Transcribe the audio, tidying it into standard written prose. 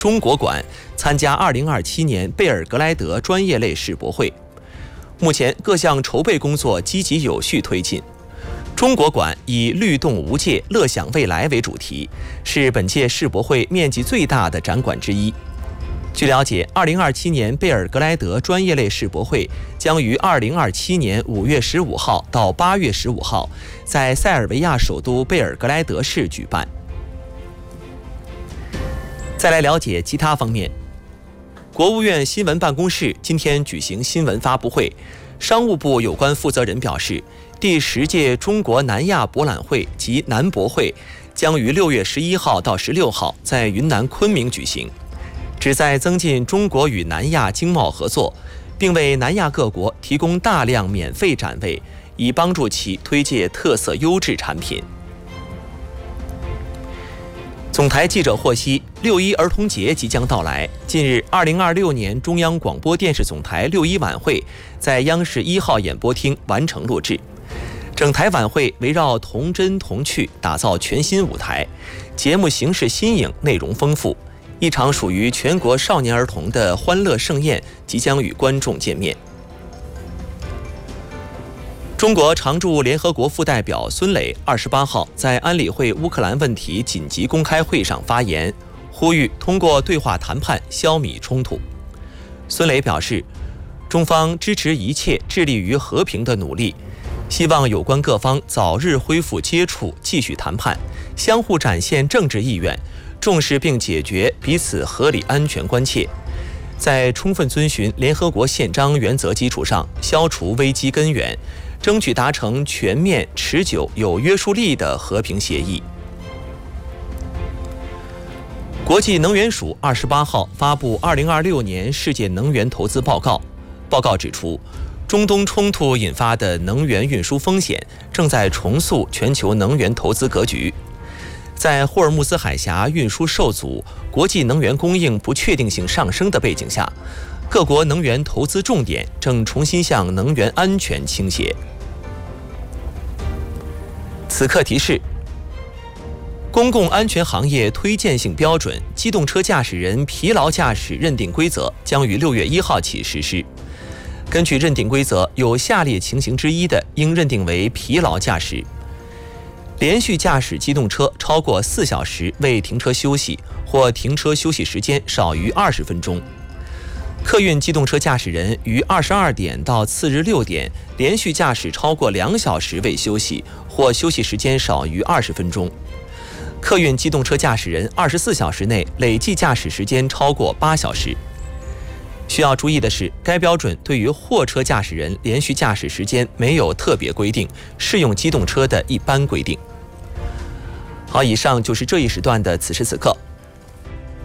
中国馆参加2027年贝尔格莱德专业类世博会。目前各项筹备工作积极有序推进。中国馆以“律动无界，乐享未来”为主题，是本届世博会面积最大的展馆之一。据了解，2027年贝尔格莱德专业类世博会将于2027年5月15号到8月15号在塞尔维亚首都贝尔格莱德市举办。再来了解其他方面，国务院新闻办公室今天举行新闻发布会，商务部有关负责人表示，第10届中国南亚博览会及南博会将于6月11号到16号在云南昆明举行，旨在增进中国与南亚经贸合作，并为南亚各国提供大量免费展位，以帮助其推介特色优质产品。总台记者获悉，6·1儿童节即将到来。近日，2026年中央广播电视总台6·1晚会在央视1号演播厅完成录制。整台晚会围绕童真童趣打造全新舞台，节目形式新颖，内容丰富。一场属于全国少年儿童的欢乐盛宴即将与观众见面。中国常驻联合国副代表孙磊28号在安理会乌克兰问题紧急公开会上发言，呼吁通过对话谈判消弭冲突。孙磊表示，中方支持一切致力于和平的努力，希望有关各方早日恢复接触，继续谈判，相互展现政治意愿，重视并解决彼此合理安全关切，在充分遵循联合国宪章原则基础上消除危机根源，争取达成全面、持久、有约束力的和平协议。国际能源署28号发布2026年世界能源投资报告。报告指出，中东冲突引发的能源运输风险正在重塑全球能源投资格局。在霍尔木兹海峡运输受阻、国际能源供应不确定性上升的背景下，各国能源投资重点正重新向能源安全倾斜。此刻提示：公共安全行业推荐性标准机动车驾驶人疲劳驾驶认定规则将于6月1号起实施。根据认定规则，有下列情形之一的，应认定为疲劳驾驶：连续驾驶机动车超过4小时未停车休息，或停车休息时间少于20分钟；客运机动车驾驶人于22点到次日6点连续驾驶超过2小时未休息，或休息时间少于20分钟；客运机动车驾驶人24小时内累计驾驶时间超过8小时。需要注意的是，该标准对于货车驾驶人连续驾驶时间没有特别规定，适用机动车的一般规定。好，以上就是这一时段的此时此刻。